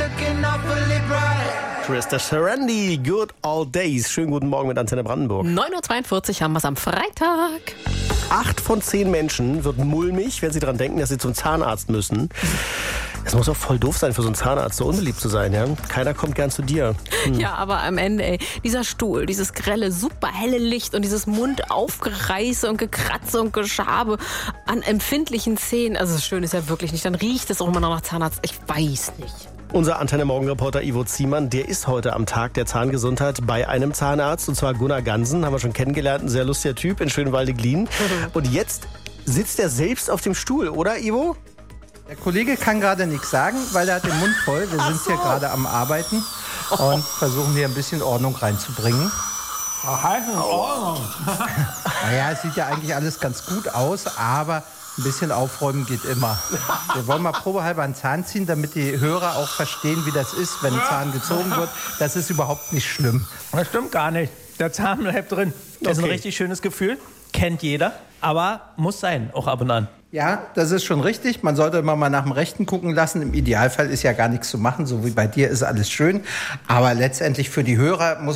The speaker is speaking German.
Krista Sarandi, Good Old Days. Schönen guten Morgen mit Antenne Brandenburg. 9.42 Uhr haben wir es am Freitag. 8 von 10 Menschen wird mulmig, wenn sie daran denken, dass sie zum Zahnarzt müssen. Es muss auch voll doof sein für so einen Zahnarzt, so unbeliebt zu sein. Ja? Keiner kommt gern zu dir. Ja, aber am Ende, dieser Stuhl, dieses grelle, super helle Licht und dieses Mundaufgereiße und Gekratze und Geschabe an empfindlichen Zähnen. Also das Schöne ist ja wirklich nicht. Dann riecht es auch immer noch nach Zahnarzt. Ich weiß nicht. Unser Antenne-Morgen-Reporter Ivo Ziemann, der ist heute am Tag der Zahngesundheit bei einem Zahnarzt, und zwar Gunnar Gansen, haben wir schon kennengelernt, ein sehr lustiger Typ in Schönwalde-Glien. Und jetzt sitzt er selbst auf dem Stuhl, oder Ivo? Der Kollege kann gerade nichts sagen, weil er hat den Mund voll. Wir sind hier gerade am Arbeiten und versuchen hier ein bisschen Ordnung reinzubringen. Halt in Ordnung. Naja, es sieht ja eigentlich alles ganz gut aus, aber ein bisschen aufräumen geht immer. Wir wollen mal probehalber einen Zahn ziehen, damit die Hörer auch verstehen, wie das ist, wenn ein Zahn gezogen wird. Das ist überhaupt nicht schlimm. Das stimmt gar nicht. Der Zahn bleibt drin. Das ist ein richtig schönes Gefühl. Kennt jeder. Aber muss sein, auch ab und an. Ja, das ist schon richtig. Man sollte immer mal nach dem Rechten gucken lassen. Im Idealfall ist ja gar nichts zu machen. So wie bei dir ist alles schön. Aber letztendlich für die Hörer muss